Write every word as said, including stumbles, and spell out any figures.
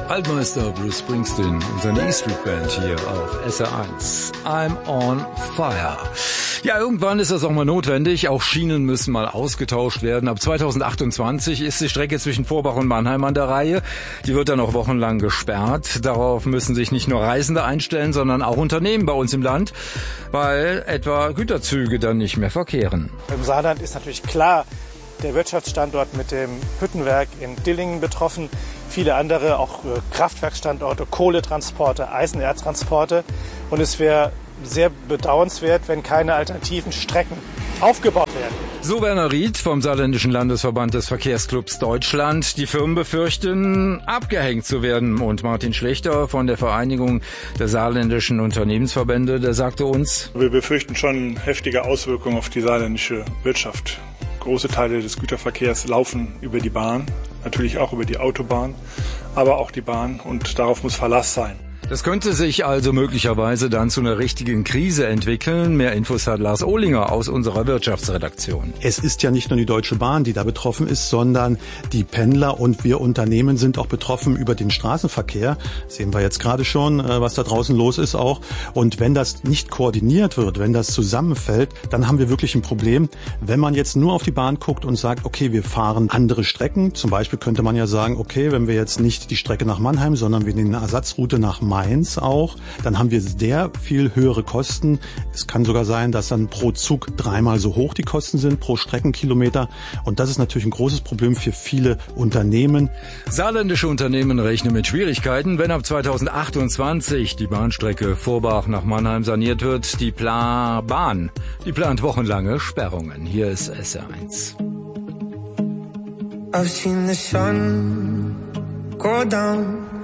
Altmeister Bruce Springsteen und seine E-Street Band hier auf S R eins. I'm on fire. Ja, irgendwann ist das auch mal notwendig. Auch Schienen müssen mal ausgetauscht werden. Ab zweitausendachtundzwanzig ist die Strecke zwischen Vorbach und Mannheim an der Reihe. Die wird dann auch wochenlang gesperrt. Darauf müssen sich nicht nur Reisende einstellen, sondern auch Unternehmen bei uns im Land, weil etwa Güterzüge dann nicht mehr verkehren. Im Saarland ist natürlich klar der Wirtschaftsstandort mit dem Hüttenwerk in Dillingen betroffen. Viele andere, auch Kraftwerkstandorte, Kohletransporte, Eisenerztransporte. Und es wäre sehr bedauernswert, wenn keine alternativen Strecken aufgebaut werden. So Werner Ried vom Saarländischen Landesverband des Verkehrsclubs Deutschland. Die Firmen befürchten, abgehängt zu werden. Und Martin Schlechter von der Vereinigung der saarländischen Unternehmensverbände, der sagte uns: Wir befürchten schon heftige Auswirkungen auf die saarländische Wirtschaft. Große Teile des Güterverkehrs laufen über die Bahn, natürlich auch über die Autobahn, aber auch die Bahn, und darauf muss Verlass sein. Das könnte sich also möglicherweise dann zu einer richtigen Krise entwickeln. Mehr Infos hat Lars Ohlinger aus unserer Wirtschaftsredaktion. Es ist ja nicht nur die Deutsche Bahn, die da betroffen ist, sondern die Pendler und wir Unternehmen sind auch betroffen über den Straßenverkehr. Das sehen wir jetzt gerade schon, was da draußen los ist auch. Und wenn das nicht koordiniert wird, wenn das zusammenfällt, dann haben wir wirklich ein Problem. Wenn man jetzt nur auf die Bahn guckt und sagt, okay, wir fahren andere Strecken, zum Beispiel könnte man ja sagen, okay, wenn wir jetzt nicht die Strecke nach Mannheim, sondern wir nehmen eine Ersatzroute nach Mainz auch, dann haben wir sehr viel höhere Kosten. Es kann sogar sein, dass dann pro Zug dreimal so hoch die Kosten sind, pro Streckenkilometer. Und das ist natürlich ein großes Problem für viele Unternehmen. Saarländische Unternehmen rechnen mit Schwierigkeiten, wenn ab zweitausendachtundzwanzig die Bahnstrecke Vorbach nach Mannheim saniert wird. Die Pla- Bahn, die plant wochenlange Sperrungen. Hier ist S R eins. I've seen the sun go down.